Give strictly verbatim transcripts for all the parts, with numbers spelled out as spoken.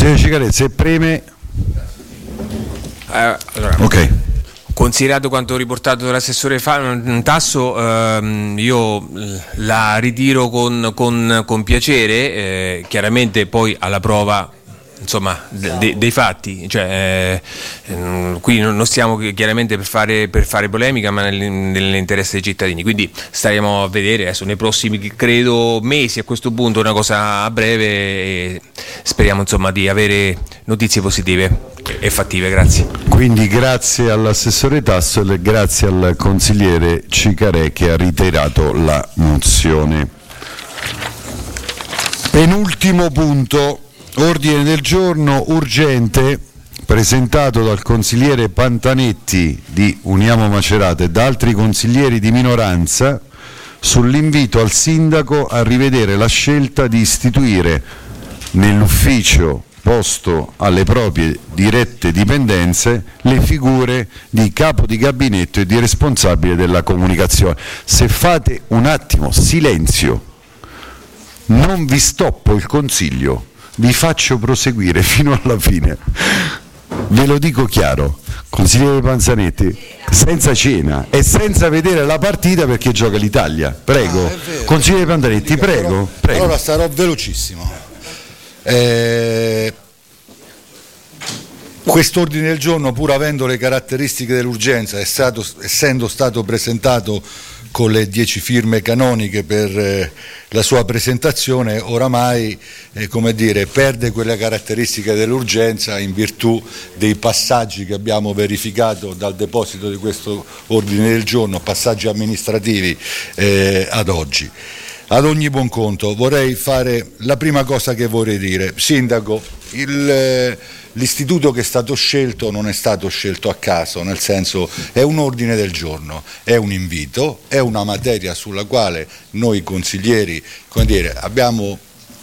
Consigliere Cicarè, se preme. Eh, allora, ok. Considerato quanto riportato dall'assessore Tasso, ehm, io la ritiro con, con, con piacere, eh, chiaramente poi alla prova, insomma, de, dei fatti, cioè, eh, qui non stiamo chiaramente per fare, per fare polemica, ma nel, nell'interesse dei cittadini, quindi staremo a vedere adesso nei prossimi, credo, mesi, a questo punto una cosa a breve, e speriamo, insomma, di avere notizie positive e fattive. Grazie. Quindi grazie all'assessore Tasso e grazie al consigliere Cicarè che ha ritirato la mozione. Penultimo punto, ordine del giorno urgente presentato dal consigliere Pantanetti di Uniamo Macerata e da altri consiglieri di minoranza sull'invito al sindaco a rivedere la scelta di istituire nell'ufficio posto alle proprie dirette dipendenze le figure di capo di gabinetto e di responsabile della comunicazione. Se fate un attimo silenzio, non vi stoppo il consiglio, vi faccio proseguire fino alla fine. Ve lo dico chiaro, consigliere Panzanetti, senza cena e senza vedere la partita perché gioca l'Italia. Prego, ah, consigliere Panzanetti, prego, prego. Allora sarò velocissimo. Eh, quest'ordine del giorno, pur avendo le caratteristiche dell'urgenza, è stato, essendo stato presentato con le dieci firme canoniche per eh, la sua presentazione, oramai eh, come dire, perde quelle caratteristiche dell'urgenza in virtù dei passaggi che abbiamo verificato dal deposito di questo ordine del giorno, passaggi amministrativi eh, ad oggi. Ad ogni buon conto vorrei fare la prima cosa che vorrei dire. Sindaco, il, l'istituto che è stato scelto non è stato scelto a caso, nel senso è un ordine del giorno, è un invito, è una materia sulla quale noi consiglieri, come dire, abbiamo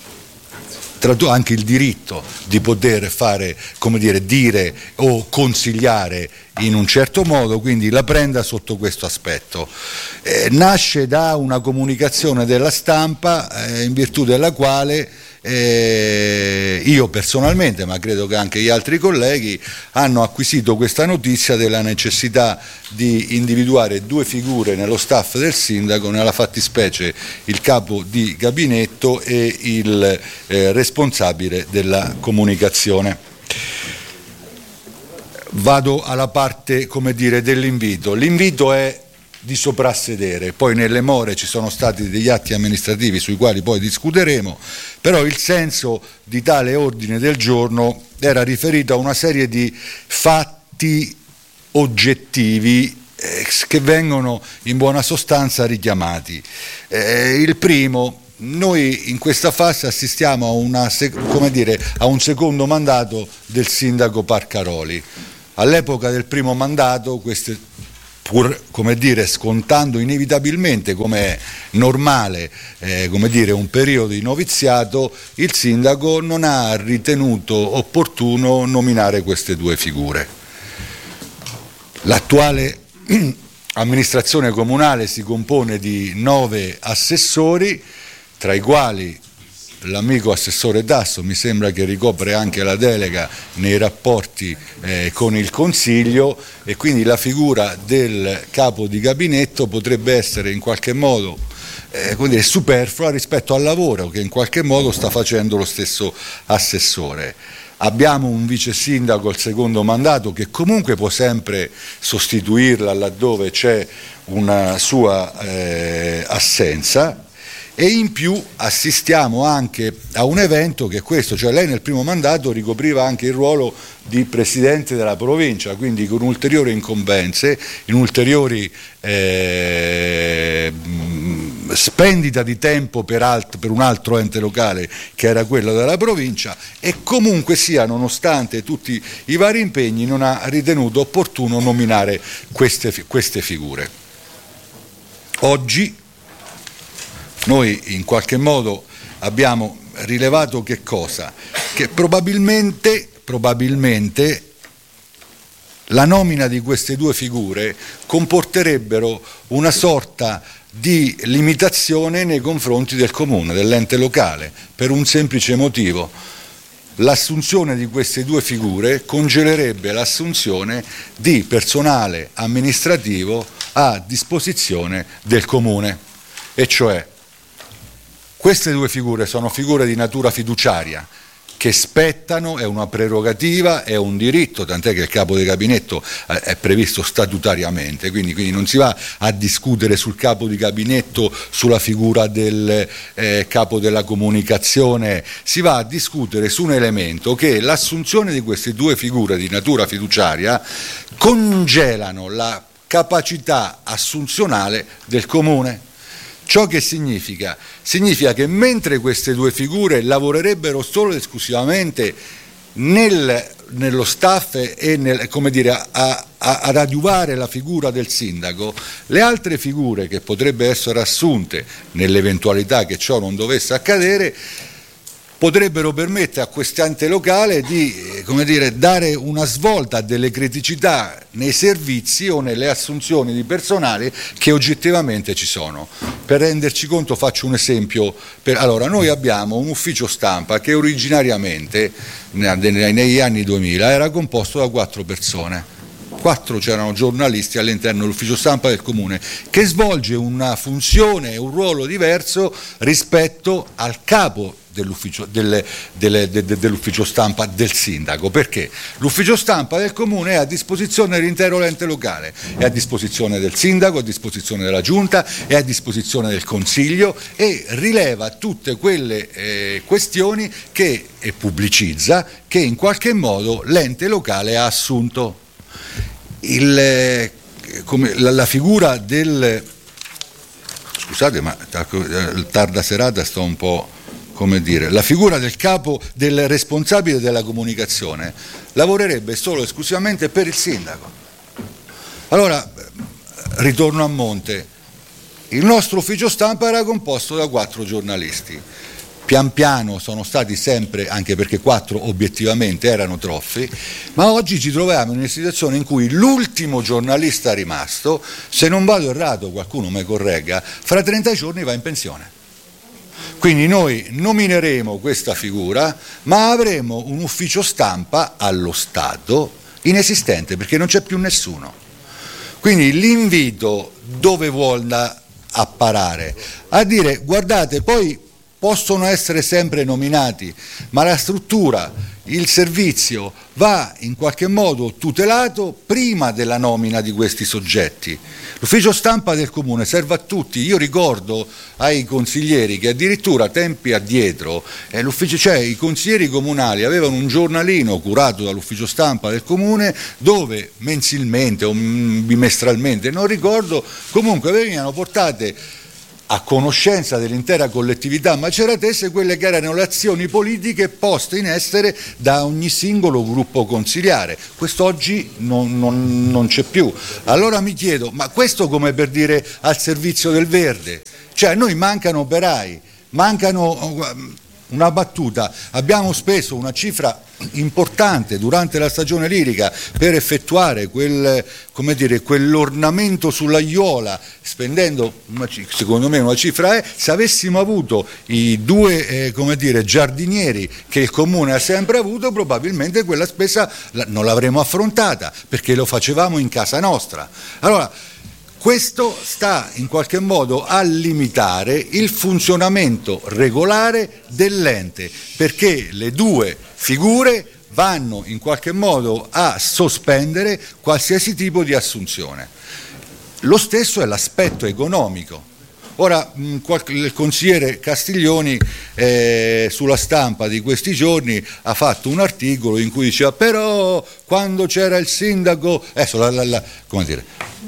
anche il diritto di poter fare, come dire, dire o consigliare in un certo modo, quindi la prenda sotto questo aspetto. Eh, nasce da una comunicazione della stampa eh, in virtù della quale eh, io personalmente, ma credo che anche gli altri colleghi, hanno acquisito questa notizia della necessità di individuare due figure nello staff del sindaco, nella fattispecie il capo di gabinetto e il eh, responsabile della comunicazione. Vado alla parte, come dire, dell'invito. L'invito è di soprassedere, poi nelle more ci sono stati degli atti amministrativi sui quali poi discuteremo, però il senso di tale ordine del giorno era riferito a una serie di fatti oggettivi eh, che vengono in buona sostanza richiamati. Eh, il primo, noi in questa fase assistiamo a, una, come dire, a un secondo mandato del sindaco Parcaroli. All'epoca del primo mandato, queste, pur come dire, scontando inevitabilmente, come è normale, eh, come dire, un periodo di noviziato, il sindaco non ha ritenuto opportuno nominare queste due figure. L'attuale amministrazione comunale si compone di nove assessori, tra i quali l'amico assessore Tasso mi sembra che ricopre anche la delega nei rapporti eh, con il Consiglio, e quindi la figura del capo di gabinetto potrebbe essere in qualche modo eh, come dire, superflua rispetto al lavoro che in qualche modo sta facendo lo stesso assessore. Abbiamo un vice sindaco al secondo mandato che comunque può sempre sostituirla laddove c'è una sua eh, assenza. E in più assistiamo anche a un evento che è questo, cioè lei nel primo mandato ricopriva anche il ruolo di presidente della provincia, quindi con ulteriori incombenze, in ulteriori eh, spendita di tempo per, alt- per un altro ente locale che era quello della provincia, e comunque sia, nonostante tutti i vari impegni, non ha ritenuto opportuno nominare queste, queste figure. Oggi noi in qualche modo abbiamo rilevato che cosa? Che probabilmente, probabilmente la nomina di queste due figure comporterebbero una sorta di limitazione nei confronti del comune, dell'ente locale, per un semplice motivo. l'assunzione di queste due figure congelerebbe l'assunzione di personale amministrativo a disposizione del comune, e cioè queste due figure sono figure di natura fiduciaria che spettano, è una prerogativa, è un diritto, tant'è che il capo di gabinetto è previsto statutariamente, quindi, quindi non si va a discutere sul capo di gabinetto, sulla figura del eh, capo della comunicazione, si va a discutere su un elemento che l'assunzione di queste due figure di natura fiduciaria congelano la capacità assunzionale del comune. Ciò che significa? Significa che mentre queste due figure lavorerebbero solo ed esclusivamente nel, nello staff e nel, come dire, a, a, ad adiuvare la figura del sindaco, le altre figure che potrebbero essere assunte nell'eventualità che ciò non dovesse accadere potrebbero permettere a quest'ente locale di, come dire, dare una svolta a delle criticità nei servizi o nelle assunzioni di personale che oggettivamente ci sono. Per renderci conto faccio un esempio. Per, allora, noi abbiamo un ufficio stampa che originariamente negli anni duemila era composto da quattro persone. Quattro c'erano giornalisti all'interno dell'ufficio stampa del comune, che svolge una funzione e un ruolo diverso rispetto al capo dell'ufficio, delle, delle, de, de, dell'ufficio stampa del sindaco. Perché? L'ufficio stampa del comune è a disposizione dell'intero ente locale, è a disposizione del sindaco, è a disposizione della giunta, è a disposizione del consiglio e rileva tutte quelle eh, questioni che, e pubblicizza, che in qualche modo l'ente locale ha assunto. Il, come, la, la figura del scusate ma tarda serata sto un po' come dire, la figura del capo, del responsabile della comunicazione lavorerebbe solo e esclusivamente per il sindaco. Allora ritorno a monte, il nostro ufficio stampa era composto da quattro giornalisti. Pian piano sono stati sempre, anche perché quattro obiettivamente erano troppi, ma oggi ci troviamo in una situazione in cui l'ultimo giornalista rimasto, se non vado errato, qualcuno mi corregga, fra trenta giorni va in pensione. Quindi noi nomineremo questa figura, ma avremo un ufficio stampa allo Stato inesistente, perché non c'è più nessuno. Quindi l'invito dove vuole apparare? A dire, guardate, poi possono essere sempre nominati, ma la struttura, il servizio va in qualche modo tutelato prima della nomina di questi soggetti. L'ufficio stampa del comune serve a tutti. Io ricordo ai consiglieri che addirittura tempi addietro eh, l'ufficio, cioè i consiglieri comunali avevano un giornalino curato dall'ufficio stampa del comune dove mensilmente o bimestralmente, non ricordo, comunque venivano portate a conoscenza dell'intera collettività maceratese quelle che erano le azioni politiche poste in essere da ogni singolo gruppo consiliare. Quest'oggi non, non, non c'è più. Allora mi chiedo, ma questo come per dire al servizio del verde? Cioè a noi mancano operai, mancano... Una battuta, abbiamo speso una cifra importante durante la stagione lirica per effettuare quel, come dire, quell'ornamento sull'aiuola, spendendo una, secondo me una cifra è, se avessimo avuto i due eh, come dire, giardinieri che il comune ha sempre avuto, probabilmente quella spesa non l'avremmo affrontata perché lo facevamo in casa nostra. Allora, questo sta in qualche modo a limitare il funzionamento regolare dell'ente, perché le due figure vanno in qualche modo a sospendere qualsiasi tipo di assunzione. Lo stesso è l'aspetto economico. Ora, il consigliere Castiglioni eh, sulla stampa di questi giorni ha fatto un articolo in cui diceva però quando c'era il sindaco, adesso la, la, la, come dire,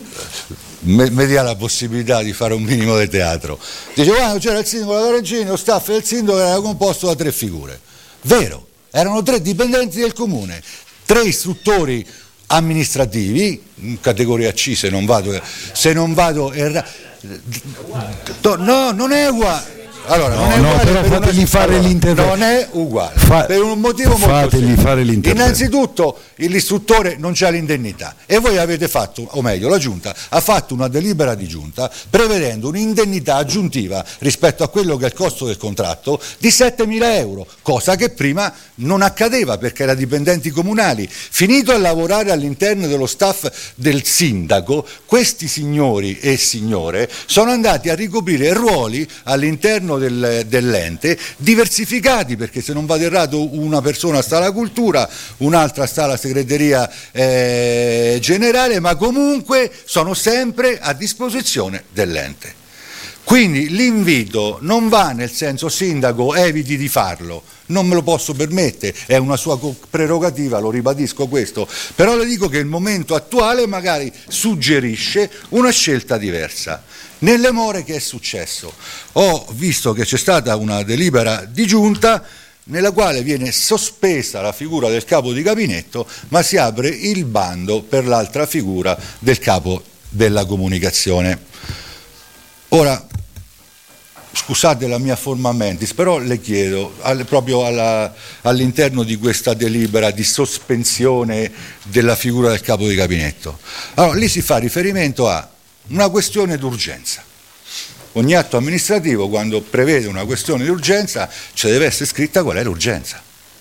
mi dia la possibilità di fare un minimo di teatro. Dice quando c'era il sindaco della Regina, lo staff del sindaco era composto da tre figure. Vero, erano tre dipendenti del comune, tre istruttori amministrativi, in categoria C se non vado, se non vado erra... no, non è uguale. Allora, non no, è no, uguale però per fategli una... fare allora, l'intervento. Non è uguale, Fa... per un motivo molto fategli semplice. fare l'intervento. Innanzitutto l'istruttore non c'ha l'indennità e voi avete fatto, o meglio la Giunta ha fatto una delibera di Giunta prevedendo un'indennità aggiuntiva rispetto a quello che è il costo del contratto di settemila euro, cosa che prima non accadeva perché era dipendenti comunali. Finito a lavorare all'interno dello staff del sindaco, questi signori e signore sono andati a ricoprire ruoli all'interno del, dell'ente diversificati, perché se non vado errato una persona sta alla cultura, un'altra sta alla segreteria eh, generale, ma comunque sono sempre a disposizione dell'ente. Quindi l'invito non va nel senso sindaco eviti di farlo, non me lo posso permettere, è una sua prerogativa, lo ribadisco questo, però le dico che il momento attuale magari suggerisce una scelta diversa. Nelle more che è successo? Ho visto che c'è stata una delibera di Giunta nella quale viene sospesa la figura del capo di gabinetto, ma si apre il bando per l'altra figura del capo della comunicazione. Ora, scusate la mia forma mentis, però le chiedo, al, proprio alla, all'interno di questa delibera di sospensione della figura del capo di gabinetto, allora lì si fa riferimento a una questione d'urgenza. Ogni atto amministrativo, quando prevede una questione di urgenza, ci deve essere scritta qual è l'urgenza.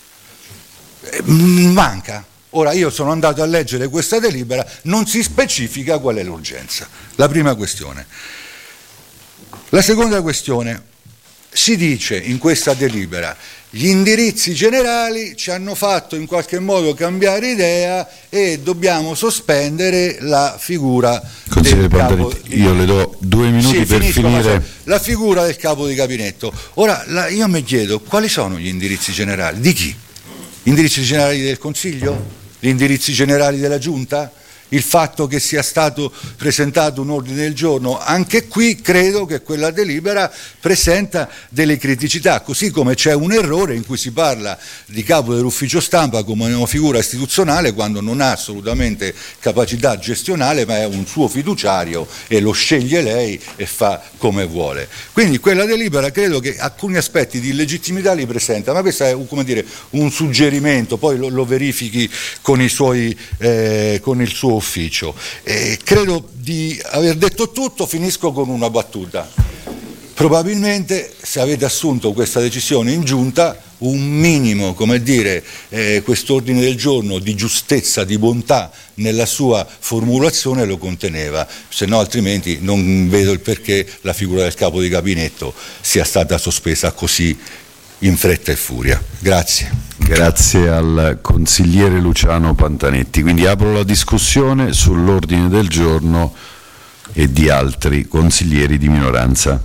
Manca. Ora io sono andato a leggere questa delibera, non si specifica qual è l'urgenza. La prima questione. La seconda questione, si dice in questa delibera, gli indirizzi generali ci hanno fatto in qualche modo cambiare idea e dobbiamo sospendere la figura del capo di... Io le do due minuti sì, per finisco, finire. La figura del capo di gabinetto. Ora la, io mi chiedo quali sono gli indirizzi generali? Di chi? Gli indirizzi generali del Consiglio? Gli indirizzi generali della Giunta? Il fatto che sia stato presentato un ordine del giorno, anche qui credo che quella delibera presenta delle criticità, così come c'è un errore in cui si parla di capo dell'ufficio stampa come una figura istituzionale quando non ha assolutamente capacità gestionale, ma è un suo fiduciario e lo sceglie lei e fa come vuole. Quindi quella delibera credo che alcuni aspetti di illegittimità li presenta, ma questo è come dire, un suggerimento, poi lo, lo verifichi con, i suoi, eh, con il suo ufficio. Eh, credo di aver detto tutto, finisco con una battuta. Probabilmente se avete assunto questa decisione in Giunta un minimo, come dire, eh, quest'ordine del giorno di giustezza, di bontà nella sua formulazione lo conteneva, se no altrimenti non vedo il perché la figura del capo di gabinetto sia stata sospesa così in fretta e furia. Grazie. Grazie al consigliere Luciano Pantanetti. Quindi apro la discussione sull'ordine del giorno e di altri consiglieri di minoranza.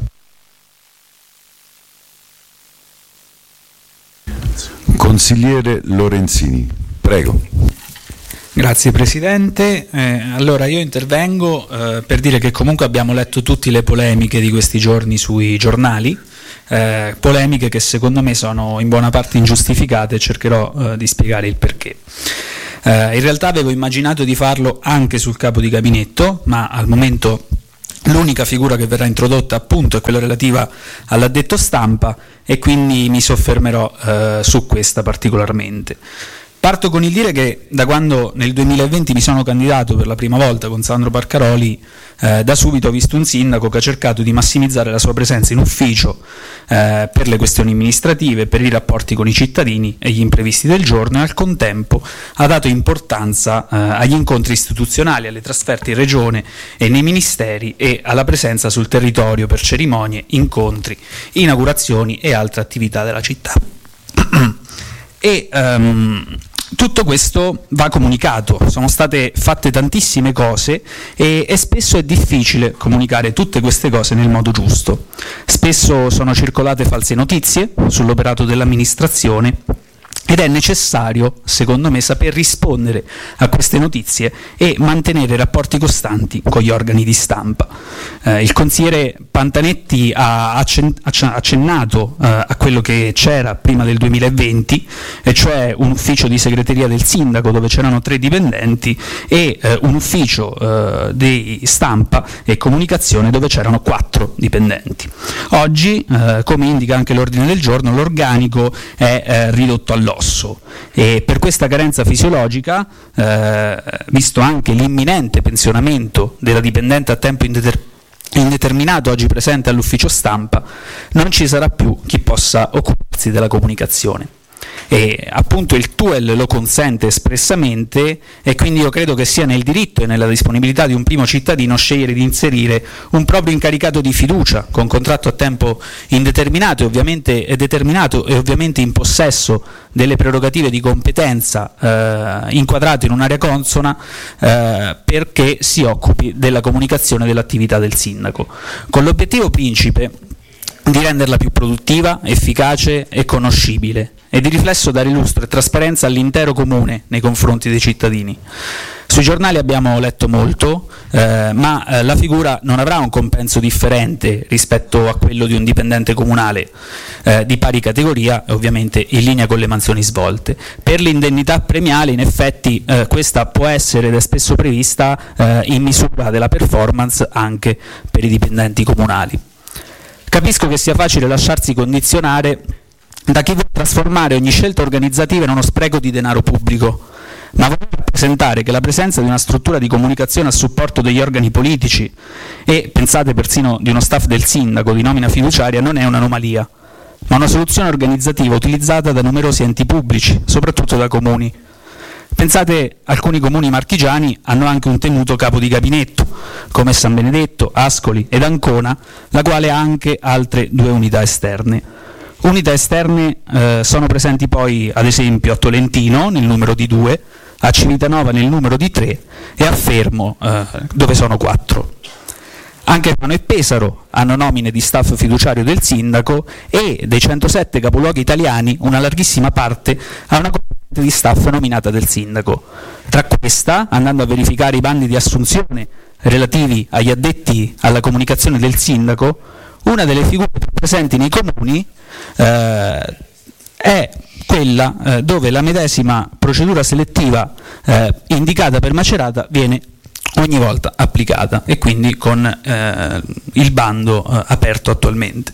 Consigliere Lorenzini, prego. Grazie Presidente, eh, allora io intervengo eh, per dire che comunque abbiamo letto tutte le polemiche di questi giorni sui giornali, eh, polemiche che secondo me sono in buona parte ingiustificate e cercherò eh, di spiegare il perché. Eh, in realtà avevo immaginato di farlo anche sul capo di gabinetto, ma al momento l'unica figura che verrà introdotta appunto è quella relativa all'addetto stampa e quindi mi soffermerò eh, su questa particolarmente. Parto con il dire che da quando nel duemilaventi mi sono candidato per la prima volta con Sandro Parcaroli, eh, da subito ho visto un sindaco che ha cercato di massimizzare la sua presenza in ufficio eh, per le questioni amministrative, per i rapporti con i cittadini e gli imprevisti del giorno e al contempo ha dato importanza eh, agli incontri istituzionali, alle trasferte in regione e nei ministeri e alla presenza sul territorio per cerimonie, incontri, inaugurazioni e altre attività della città. E um, tutto questo va comunicato, sono state fatte tantissime cose e, e spesso è difficile comunicare tutte queste cose nel modo giusto. Spesso sono circolate false notizie sull'operato dell'amministrazione Ed è necessario, secondo me, saper rispondere a queste notizie e mantenere rapporti costanti con gli organi di stampa. Eh, il consigliere Pantanetti ha accennato eh, a quello che c'era prima del duemilaventi, e cioè un ufficio di segreteria del sindaco dove c'erano tre dipendenti e eh, un ufficio eh, di stampa e comunicazione dove c'erano quattro dipendenti. Oggi, eh, come indica anche l'ordine del giorno, l'organico è eh, ridotto all'osso. E per questa carenza fisiologica, eh, visto anche l'imminente pensionamento della dipendente a tempo indeter- indeterminato oggi presente all'ufficio stampa, non ci sarà più chi possa occuparsi della comunicazione. E appunto il T U E L lo consente espressamente, e quindi io credo che sia nel diritto e nella disponibilità di un primo cittadino scegliere di inserire un proprio incaricato di fiducia con contratto a tempo indeterminato e ovviamente è determinato e ovviamente in possesso delle prerogative di competenza eh, inquadrate in un'area consona, eh, perché si occupi della comunicazione dell'attività del sindaco, con l'obiettivo principe di renderla più produttiva, efficace e conoscibile, e di riflesso dare lustro e trasparenza all'intero comune nei confronti dei cittadini. Sui giornali abbiamo letto molto, eh, ma eh, la figura non avrà un compenso differente rispetto a quello di un dipendente comunale eh, di pari categoria, ovviamente in linea con le mansioni svolte. Per l'indennità premiale, in effetti, eh, questa può essere ed è spesso prevista eh, in misura della performance anche per i dipendenti comunali. Capisco che sia facile lasciarsi condizionare da chi vuole trasformare ogni scelta organizzativa in uno spreco di denaro pubblico, ma voglio rappresentare che la presenza di una struttura di comunicazione a supporto degli organi politici e, pensate, persino di uno staff del sindaco di nomina fiduciaria non è un'anomalia, ma una soluzione organizzativa utilizzata da numerosi enti pubblici, soprattutto da comuni. Pensate, alcuni comuni marchigiani hanno anche un tenuto capo di gabinetto, come San Benedetto, Ascoli ed Ancona, la quale ha anche altre due unità esterne. Unità esterne eh, sono presenti poi, ad esempio, a Tolentino, nel numero di due, a Civitanova nel numero di tre e a Fermo, eh, dove sono quattro. Anche Fano e Pesaro hanno nomine di staff fiduciario del sindaco e dei centosette capoluoghi italiani una larghissima parte ha una componente di staff nominata del sindaco. Tra questa, andando a verificare i bandi di assunzione relativi agli addetti alla comunicazione del sindaco, una delle figure più presenti nei comuni eh, è quella eh, dove la medesima procedura selettiva eh, indicata per Macerata viene ogni volta applicata, e quindi con eh, il bando eh, aperto attualmente.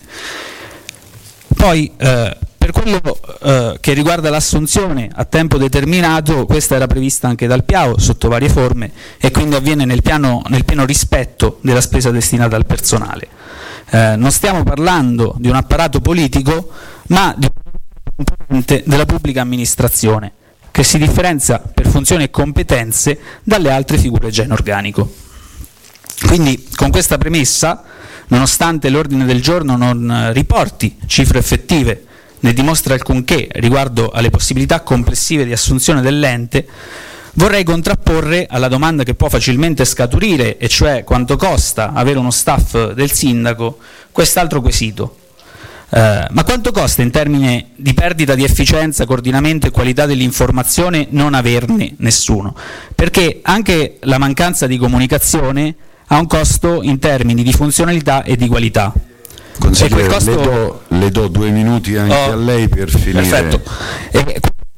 Poi eh, per quello eh, che riguarda l'assunzione a tempo determinato, questa era prevista anche dal Piao sotto varie forme e quindi avviene nel, piano, nel pieno rispetto della spesa destinata al personale. Eh, non stiamo parlando di un apparato politico, ma di un componente della pubblica amministrazione che si differenzia per funzioni e competenze dalle altre figure già in organico. Quindi, con questa premessa, nonostante l'ordine del giorno non riporti cifre effettive né dimostra alcunché riguardo alle possibilità complessive di assunzione dell'ente, vorrei contrapporre alla domanda che può facilmente scaturire, e cioè quanto costa avere uno staff del sindaco, quest'altro quesito. Uh, ma quanto costa in termini di perdita di efficienza, coordinamento e qualità dell'informazione non averne nessuno? Perché anche la mancanza di comunicazione ha un costo in termini di funzionalità e di qualità. Consigliere, costo... le, do, le do due minuti anche oh, a lei per finire. Perfetto. E...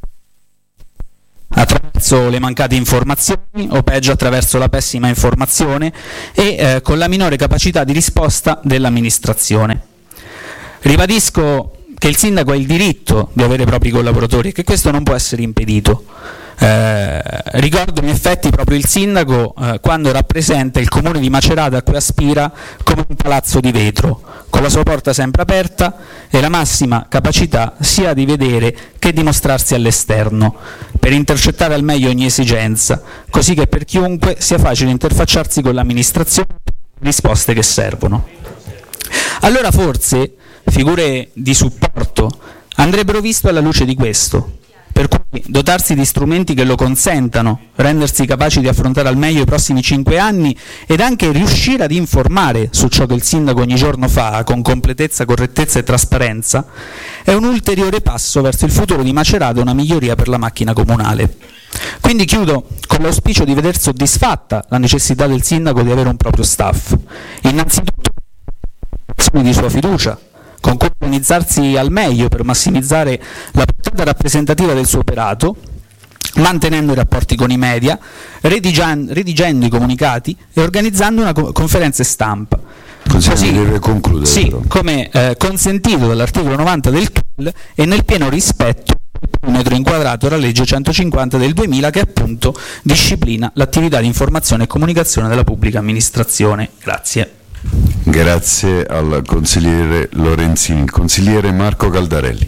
attraverso le mancate informazioni o peggio attraverso la pessima informazione e eh, con la minore capacità di risposta dell'amministrazione. Ribadisco che il sindaco ha il diritto di avere i propri collaboratori e che questo non può essere impedito. Eh, ricordo in effetti proprio il sindaco eh, quando rappresenta il comune di Macerata, a cui aspira come un palazzo di vetro, con la sua porta sempre aperta e la massima capacità sia di vedere che di mostrarsi all'esterno, per intercettare al meglio ogni esigenza, così che per chiunque sia facile interfacciarsi con l'amministrazione e le risposte che servono. Allora forse figure di supporto andrebbero viste alla luce di questo, per cui dotarsi di strumenti che lo consentano, rendersi capaci di affrontare al meglio i prossimi cinque anni ed anche riuscire ad informare su ciò che il sindaco ogni giorno fa con completezza, correttezza e trasparenza, è un ulteriore passo verso il futuro di Macerata e una miglioria per la macchina comunale. Quindi chiudo con l'auspicio di veder soddisfatta la necessità del sindaco di avere un proprio staff, innanzitutto di sua fiducia, con cui organizzarsi al meglio per massimizzare la portata rappresentativa del suo operato, mantenendo i rapporti con i media, redigendo, redigendo i comunicati e organizzando una co- conferenza stampa. Così deve concludere. Sì, però. come eh, consentito dall'articolo novanta del C I L e nel pieno rispetto del perimetro inquadrato dalla legge centocinquanta del duemila, che appunto disciplina l'attività di informazione e comunicazione della pubblica amministrazione. Grazie. Grazie al consigliere Lorenzini. Consigliere Marco Caldarelli.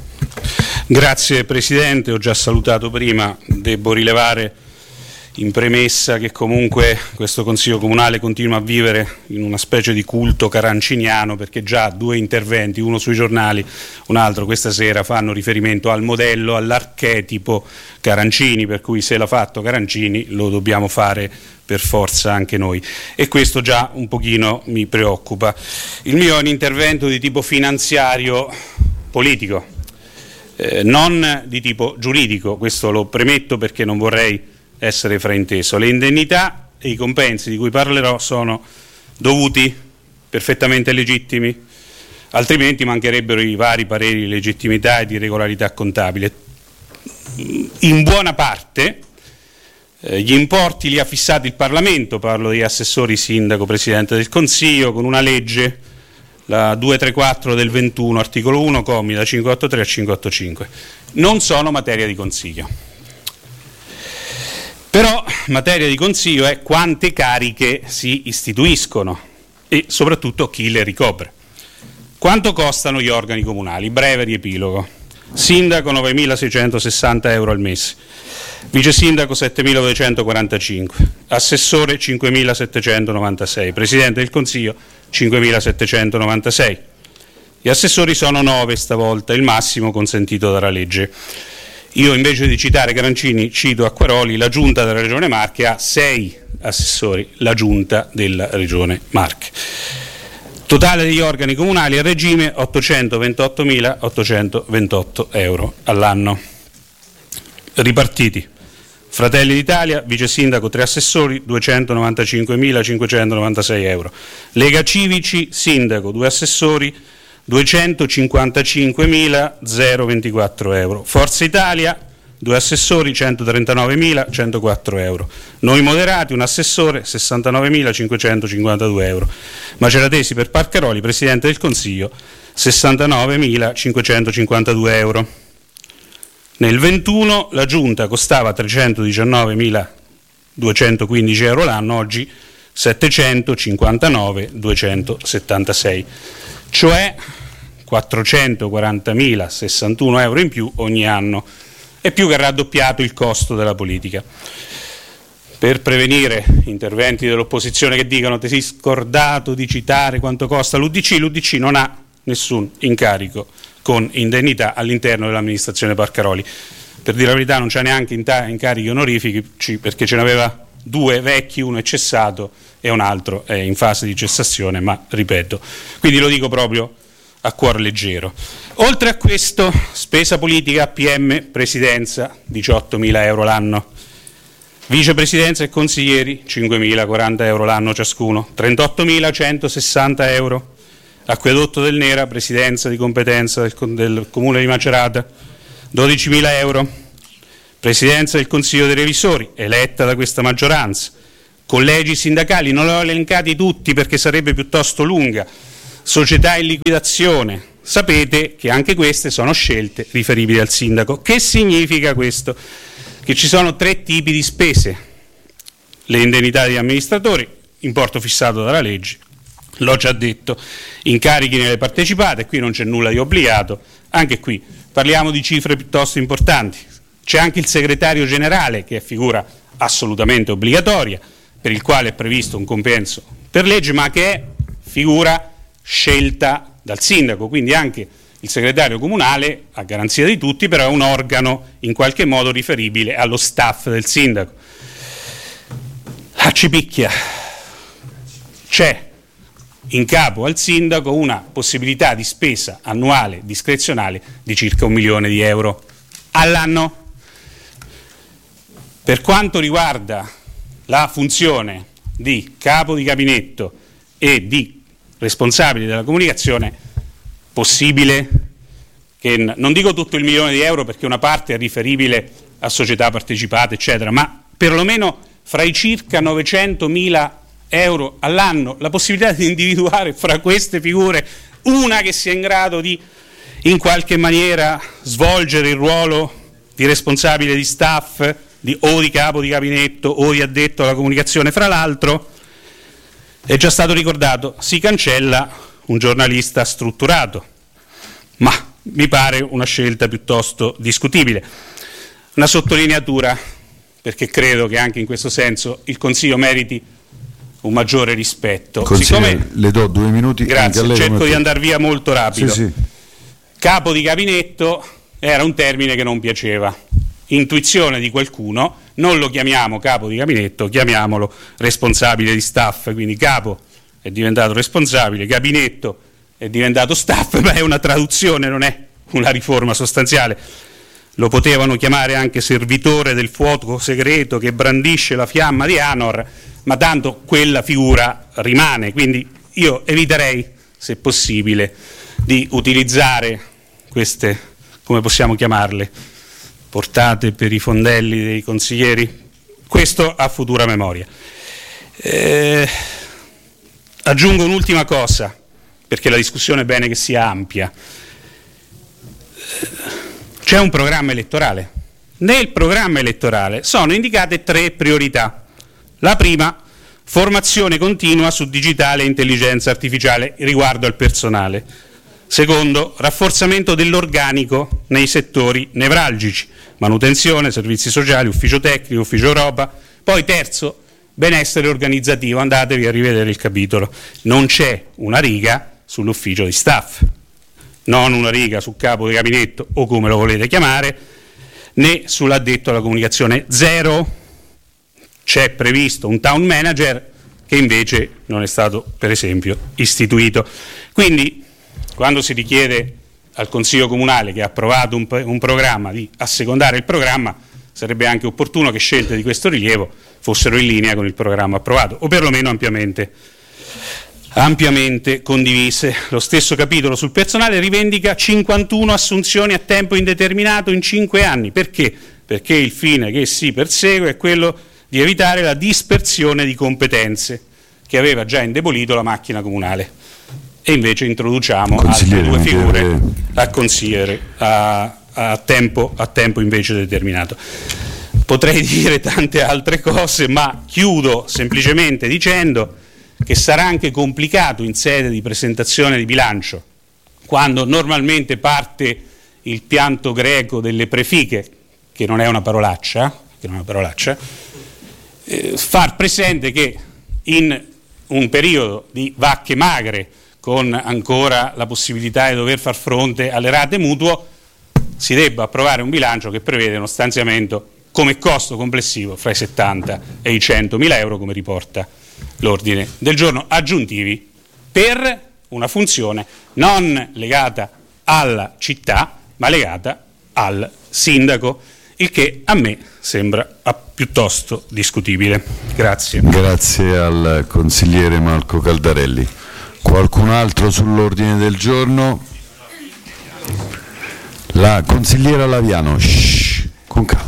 Grazie Presidente, ho già salutato prima, devo rilevare in premessa che comunque questo Consiglio Comunale continua a vivere in una specie di culto caranciniano, perché già due interventi, uno sui giornali, un altro questa sera, fanno riferimento al modello, all'archetipo Carancini, per cui se l'ha fatto Carancini lo dobbiamo fare per forza anche noi, e questo già un pochino mi preoccupa. Il mio è un intervento di tipo finanziario politico, eh, non di tipo giuridico, questo lo premetto perché non vorrei essere frainteso. Le indennità e i compensi di cui parlerò sono dovuti, perfettamente legittimi, altrimenti mancherebbero i vari pareri di legittimità e di regolarità contabile. In buona parte eh, gli importi li ha fissati il Parlamento, parlo degli assessori sindaco, Presidente del Consiglio, con una legge, la duecentotrentaquattro del ventuno, articolo uno, commi da cinquecentoottantatré a cinquecentoottantacinque. Non sono materia di Consiglio. Però materia di Consiglio è quante cariche si istituiscono e soprattutto chi le ricopre. Quanto costano gli organi comunali? Breve riepilogo. Sindaco novemilaseicentosessanta euro al mese, vice sindaco settemiladuecentoquarantacinque, assessore cinquemilasettecentonovantasei, Presidente del Consiglio cinquemilasettecentonovantasei. Gli assessori sono nove stavolta, il massimo consentito dalla legge. Io invece di citare Carancini cito Acquaroli, la Giunta della Regione Marche ha sei assessori, la Giunta della Regione Marche. Totale degli organi comunali a regime ottocentoventottomilaottocentoventotto euro all'anno. Ripartiti: Fratelli d'Italia, vice sindaco, tre assessori, duecentonovantacinquemilacinquecentonovantasei euro. Lega Civici, sindaco, due assessori, duecentocinquantacinquemilaventiquattro euro. Forza Italia, due assessori, centotrentanovemilacentoquattro euro. Noi Moderati, un assessore, sessantanovemilacinquecentocinquantadue euro. Maceratesi per Parcaroli, Presidente del Consiglio, sessantanovemilacinquecentocinquantadue euro. Nel ventuno la Giunta costava trecentodiciannovemiladuecentoquindici euro l'anno, oggi settecentocinquantanove miladuecentosettantasei, cioè quattrocentoquarantamila sessantuno euro in più ogni anno. È più che raddoppiato il costo della politica. Per prevenire interventi dell'opposizione che dicano ti sei scordato di citare quanto costa l'U D C, l'U D C non ha nessun incarico con indennità all'interno dell'amministrazione Parcaroli. Per dire la verità non c'è neanche incarichi onorifici, perché ce n'aveva due vecchi, uno è cessato e un altro è in fase di cessazione, ma ripeto, quindi lo dico proprio a cuor leggero. Oltre a questo, spesa politica, P M, presidenza, diciottomila euro l'anno, vicepresidenza e consiglieri, cinquemilaquaranta euro l'anno ciascuno, trentottomilacentosessanta euro, acquedotto del Nera, presidenza di competenza del, del Comune di Macerata, dodicimila euro, presidenza del Consiglio dei Revisori, eletta da questa maggioranza, collegi sindacali, non li ho elencati tutti perché sarebbe piuttosto lunga, società in liquidazione. Sapete che anche queste sono scelte riferibili al sindaco. Che significa questo? Che ci sono tre tipi di spese: le indennità degli amministratori, importo fissato dalla legge, l'ho già detto, incarichi nelle partecipate, qui non c'è nulla di obbligato, anche qui parliamo di cifre piuttosto importanti. C'è anche il segretario generale, che è figura assolutamente obbligatoria, per il quale è previsto un compenso per legge, ma che è figura scelta dal sindaco, quindi anche Il segretario comunale, a garanzia di tutti, però è un organo in qualche modo riferibile allo staff del sindaco. La Cipicchia. C'è in capo al sindaco una possibilità di spesa annuale discrezionale di circa un milione di euro all'anno. Per quanto riguarda la funzione di capo di gabinetto e di responsabile della comunicazione, possibile che, non dico tutto il milione di euro perché una parte è riferibile a società partecipate eccetera, ma perlomeno fra i circa novecentomila euro all'anno la possibilità di individuare fra queste figure una che sia in grado di in qualche maniera svolgere il ruolo di responsabile di staff di, o di capo di gabinetto o di addetto alla comunicazione. Fra l'altro è già stato ricordato, si cancella un giornalista strutturato, ma mi pare una scelta piuttosto discutibile. Una sottolineatura, perché credo che anche in questo senso il Consiglio meriti un maggiore rispetto. Siccome, le do due minuti. Grazie, lei cerco di andare via molto rapido. Sì, sì. Capo di gabinetto era un termine che non piaceva. Intuizione di qualcuno, non lo chiamiamo capo di gabinetto, chiamiamolo responsabile di staff, quindi capo è diventato responsabile, gabinetto è diventato staff, ma è una traduzione, non è una riforma sostanziale. Lo potevano chiamare anche servitore del fuoco segreto che brandisce la fiamma di Anor, ma tanto quella figura rimane, quindi io eviterei, se possibile, di utilizzare queste, come possiamo chiamarle, portate per i fondelli dei consiglieri, questo a futura memoria. Eh, aggiungo un'ultima cosa, perché la discussione è bene che sia ampia. C'è un programma elettorale. Nel programma elettorale sono indicate tre priorità. La prima, formazione continua su digitale e intelligenza artificiale riguardo al personale. Secondo, rafforzamento dell'organico nei settori nevralgici, manutenzione, servizi sociali, ufficio tecnico, ufficio Europa. Poi terzo, benessere organizzativo, andatevi a rivedere il capitolo. Non c'è una riga sull'ufficio di staff, non una riga sul capo di gabinetto o come lo volete chiamare, né sull'addetto alla comunicazione. Zero. C'è previsto un town manager che invece non è stato, per esempio, istituito. Quindi quando si richiede al Consiglio Comunale che ha approvato un, un programma di assecondare il programma, sarebbe anche opportuno che scelte di questo rilievo fossero in linea con il programma approvato, o perlomeno ampiamente, ampiamente condivise. Lo stesso capitolo sul personale rivendica cinquantuno assunzioni a tempo indeterminato in cinque anni. Perché? Perché il fine che si persegue è quello di evitare la dispersione di competenze che aveva già indebolito la macchina comunale. E invece introduciamo altre due figure a consigliere a, a, tempo, a tempo invece determinato. Potrei dire tante altre cose, ma chiudo semplicemente dicendo che sarà anche complicato in sede di presentazione di bilancio, quando normalmente parte il pianto greco delle prefiche, che non è una parolaccia, che non è una parolaccia eh, far presente che in un periodo di vacche magre, con ancora la possibilità di dover far fronte alle rate mutuo, si debba approvare un bilancio che prevede uno stanziamento come costo complessivo fra i settanta e i centomila euro, come riporta l'ordine del giorno, aggiuntivi per una funzione non legata alla città, ma legata al sindaco, il che a me sembra piuttosto discutibile. Grazie. Grazie al consigliere Marco Caldarelli. Qualcun altro sull'ordine del giorno? La consigliera Laviano. Shhh, con calma.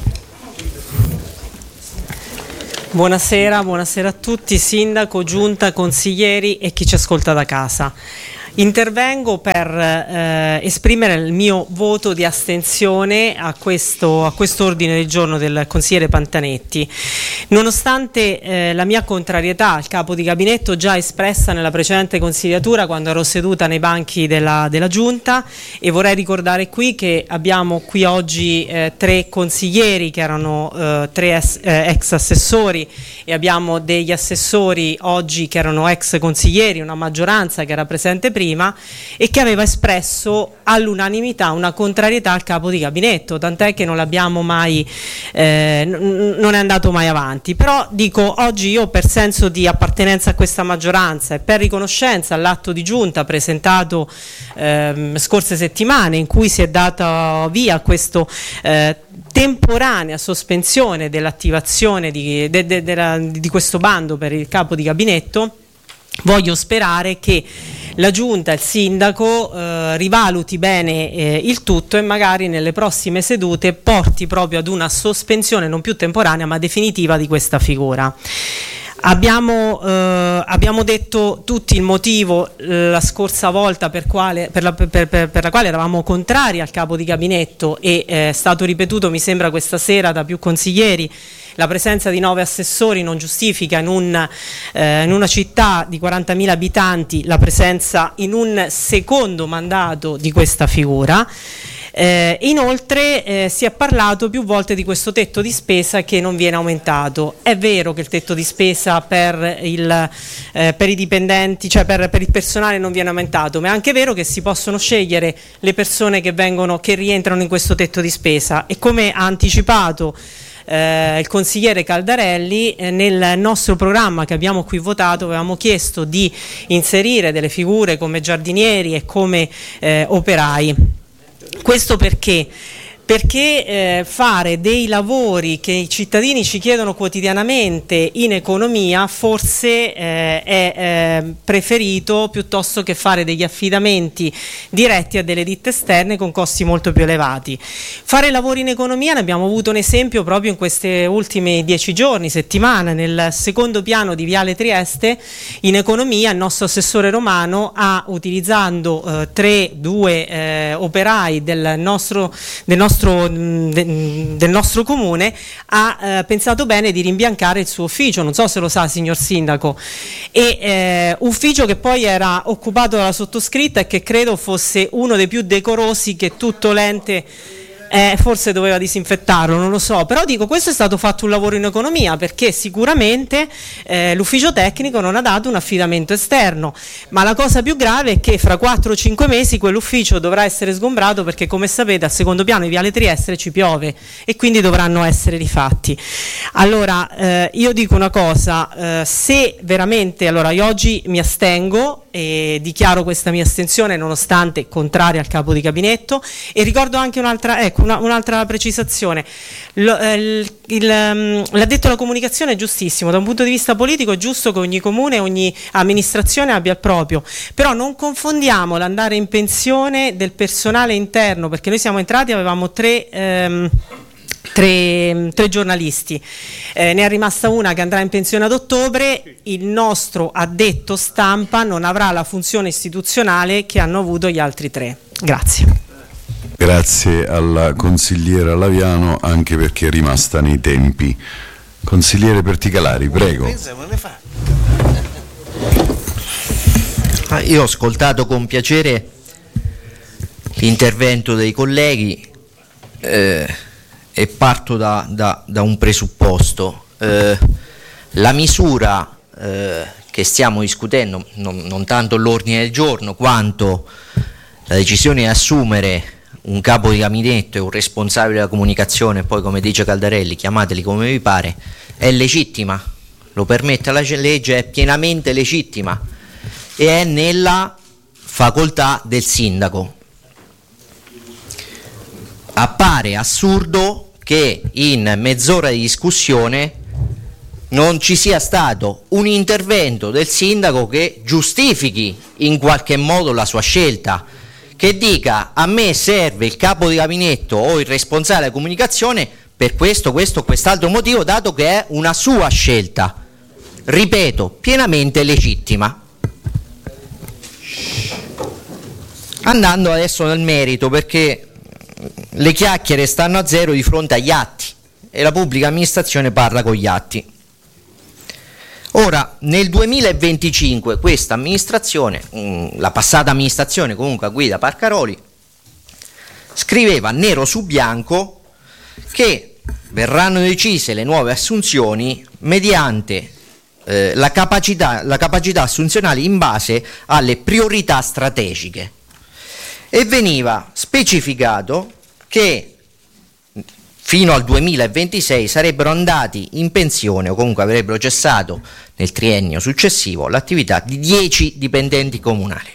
Buonasera, buonasera a tutti, sindaco, giunta, consiglieri e chi ci ascolta da casa. Intervengo per eh, esprimere il mio voto di astensione a questo, a questo ordine del giorno del consigliere Pantanetti, nonostante eh, la mia contrarietà al capo di gabinetto già espressa nella precedente consigliatura quando ero seduta nei banchi della, della Giunta, e vorrei ricordare qui che abbiamo qui oggi eh, tre consiglieri che erano eh, tre es, eh, ex assessori, e abbiamo degli assessori oggi che erano ex consiglieri, una maggioranza che era presente prima. prima, e che aveva espresso all'unanimità una contrarietà al capo di gabinetto, tant'è che non l'abbiamo mai eh, n- non è andato mai avanti. Però dico, oggi io, per senso di appartenenza a questa maggioranza e per riconoscenza all'atto di giunta presentato ehm, scorse settimane, in cui si è data via questo eh, temporanea sospensione dell'attivazione di, de, de, de la, di questo bando per il capo di gabinetto, voglio sperare che la Giunta e il Sindaco eh, rivaluti bene eh, il tutto e magari nelle prossime sedute porti proprio ad una sospensione non più temporanea ma definitiva di questa figura. Abbiamo, eh, abbiamo detto tutti il motivo eh, la scorsa volta per, quale, per, la, per, per, per la quale eravamo contrari al capo di gabinetto, e è stato ripetuto mi sembra questa sera da più consiglieri. La presenza di nove assessori non giustifica in, un, eh, in una città di quarantamila abitanti la presenza in un secondo mandato di questa figura. Eh, inoltre eh, si è parlato più volte di questo tetto di spesa che non viene aumentato. È vero che il tetto di spesa per, il, eh, per i dipendenti, cioè per, per il personale non viene aumentato, ma è anche vero che si possono scegliere le persone che, vengono, che rientrano in questo tetto di spesa, e come ha anticipato Eh, il consigliere Caldarelli, eh, nel nostro programma che abbiamo qui votato avevamo chiesto di inserire delle figure come giardinieri e come eh, operai. Questo perché? Perché eh, fare dei lavori che i cittadini ci chiedono quotidianamente in economia forse eh, è eh, preferito piuttosto che fare degli affidamenti diretti a delle ditte esterne con costi molto più elevati. Fare lavori in economia, ne abbiamo avuto un esempio proprio in queste ultime dieci giorni, settimane. Nel secondo piano di Viale Trieste, in economia, il nostro assessore Romano ha, utilizzando eh, tre, due eh, operai del nostro, del nostro del nostro comune, ha eh, pensato bene di rimbiancare il suo ufficio, non so se lo sa signor Sindaco, e eh, ufficio che poi era occupato dalla sottoscritta e che credo fosse uno dei più decorosi che tutto l'ente Eh, forse doveva disinfettarlo, non lo so, però dico, questo è stato fatto un lavoro in economia, perché sicuramente eh, l'ufficio tecnico non ha dato un affidamento esterno, ma la cosa più grave è che fra quattro o cinque mesi quell'ufficio dovrà essere sgombrato, perché come sapete al secondo piano di Viale Trieste ci piove e quindi dovranno essere rifatti. Allora eh, io dico una cosa, eh, se veramente, allora io oggi mi astengo e dichiaro questa mia astensione nonostante contraria al capo di gabinetto, e ricordo anche un'altra, ecco, una, un'altra precisazione. Lo, eh, il, il, um, l'ha detto la comunicazione, è giustissimo, da un punto di vista politico è giusto che ogni comune, ogni amministrazione abbia il proprio, però non confondiamo l'andare in pensione del personale interno, perché noi siamo entrati, avevamo tre... Um, Tre, tre giornalisti, eh, ne è rimasta una che andrà in pensione ad ottobre. Il nostro addetto stampa non avrà la funzione istituzionale che hanno avuto gli altri tre. Grazie. Grazie alla consigliera Laviano, anche perché è rimasta nei tempi. Consigliere Perticalari, prego. Ah, io ho ascoltato con piacere l'intervento dei colleghi eh, e parto da, da, da un presupposto. Eh, la misura eh, che stiamo discutendo, non, non tanto l'ordine del giorno quanto la decisione di assumere un capo di gabinetto e un responsabile della comunicazione, poi come dice Caldarelli chiamateli come vi pare, è legittima, lo permette la legge, è pienamente legittima e è nella facoltà del sindaco. Appare assurdo che in mezz'ora di discussione non ci sia stato un intervento del sindaco che giustifichi in qualche modo la sua scelta, che dica: a me serve il capo di gabinetto o il responsabile della comunicazione per questo, questo, quest'altro motivo, dato che è una sua scelta, ripeto, pienamente legittima. Andando adesso nel merito, perché le chiacchiere stanno a zero di fronte agli atti e la pubblica amministrazione parla con gli atti. Ora, nel duemilaventicinque questa amministrazione, la passata amministrazione comunque a guida Parcaroli, scriveva nero su bianco che verranno decise le nuove assunzioni mediante eh, la capacità, la capacità assunzionale in base alle priorità strategiche, e veniva specificato che fino al duemilaventisei sarebbero andati in pensione o comunque avrebbero cessato nel triennio successivo l'attività di dieci dipendenti comunali.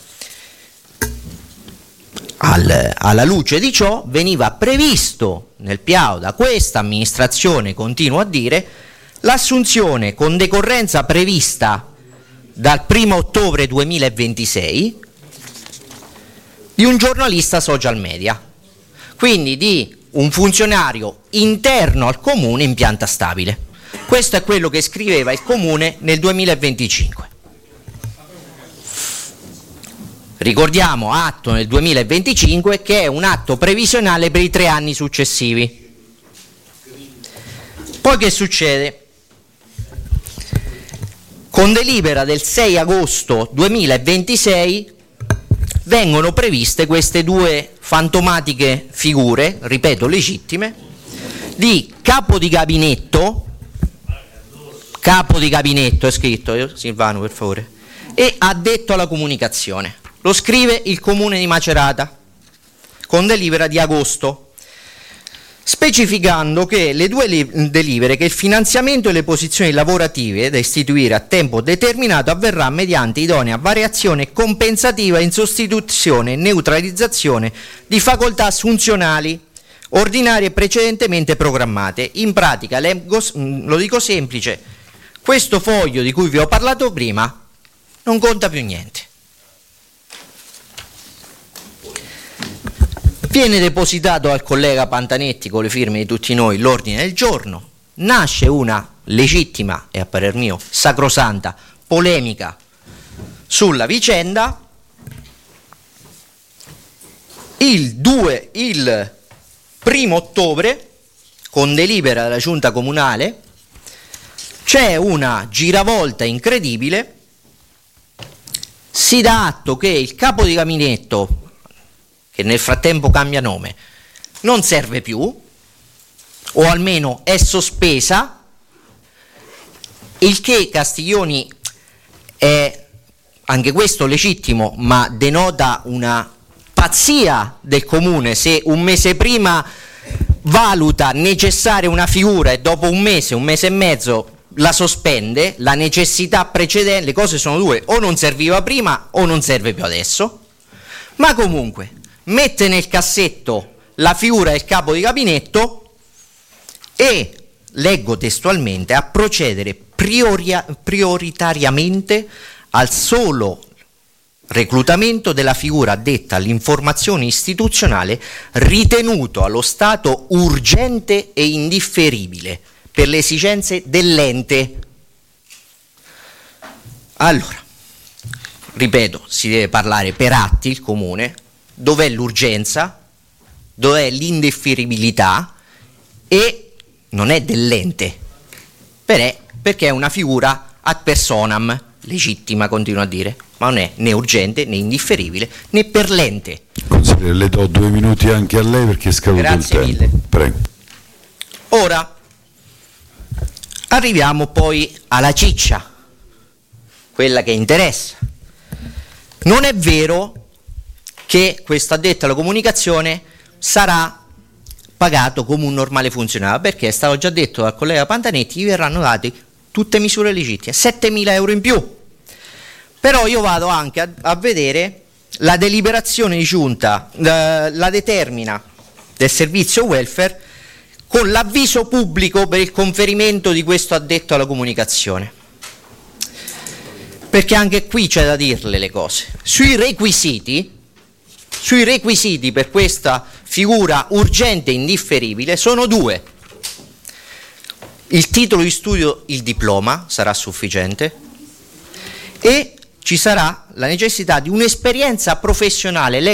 Al, alla luce di ciò veniva previsto nel piano da questa amministrazione, continuo a dire, l'assunzione con decorrenza prevista dal primo ottobre duemilaventisei di un giornalista social media, quindi di un funzionario interno al comune in pianta stabile. Questo è quello che scriveva il comune nel duemilaventicinque. Ricordiamo, atto nel duemilaventicinque, che è un atto previsionale per i tre anni successivi. Poi che succede? Con delibera del sei agosto duemilaventisei vengono previste queste due fantomatiche figure, ripeto legittime, di capo di gabinetto, capo di gabinetto è scritto, Silvano per favore, e addetto alla comunicazione. Lo scrive il comune di Macerata con delibera di agosto, specificando che le due delibere, che il finanziamento e le posizioni lavorative da istituire a tempo determinato avverrà mediante idonea variazione compensativa in sostituzione e neutralizzazione di facoltà assunzionali ordinarie precedentemente programmate. In pratica, lo dico semplice, questo foglio di cui vi ho parlato prima non conta più niente. Viene depositato al collega Pantanetti con le firme di tutti noi l'ordine del giorno, nasce una legittima e a parer mio sacrosanta polemica sulla vicenda. Il due, il primo ottobre, con delibera della giunta comunale, c'è una giravolta incredibile, si dà atto che il capo di gabinetto, che nel frattempo cambia nome, non serve più, o almeno è sospesa, il che Castiglioni è anche questo legittimo, ma denota una pazzia del comune se un mese prima valuta necessaria una figura e dopo un mese, un mese e mezzo la sospende. La necessità precedente, le cose sono due, o non serviva prima o non serve più adesso, ma comunque mette nel cassetto la figura del capo di gabinetto e, leggo testualmente, a procedere prioria, prioritariamente al solo reclutamento della figura addetta all'informazione istituzionale ritenuto allo stato urgente e indifferibile per le esigenze dell'ente. Allora, ripeto, si deve parlare per atti il comune. Dov'è l'urgenza, dov'è l'indifferibilità, e non è dell'ente, perché è una figura ad personam, legittima, continuo a dire, ma non è né urgente né indifferibile né per l'ente. Consigliere, le do due minuti anche a lei perché è scaduto Grazie il tempo. Mille. Prego. Ora arriviamo poi alla ciccia, quella che interessa. Non è vero che questo addetto alla comunicazione sarà pagato come un normale funzionario, perché è stato già detto dal collega Pantanetti, gli verranno date tutte misure legittime, settemila euro in più. Però io vado anche a, a vedere la deliberazione di giunta, la, la determina del servizio welfare con l'avviso pubblico per il conferimento di questo addetto alla comunicazione, perché anche qui c'è da dirle le cose. Sui requisiti Sui requisiti per questa figura urgente e indifferibile sono due: il titolo di studio, il diploma sarà sufficiente, e ci sarà la necessità di un'esperienza professionale